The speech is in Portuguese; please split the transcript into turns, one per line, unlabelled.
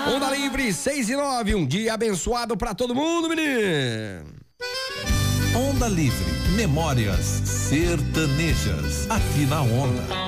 Onda Livre 6 e 9, um dia abençoado pra todo mundo, menino.
Onda Livre, memórias sertanejas, aqui na Onda.